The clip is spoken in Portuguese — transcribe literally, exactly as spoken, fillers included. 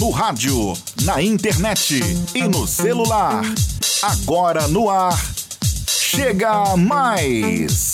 no rádio, na internet e no celular. Agora no ar, Chega Mais!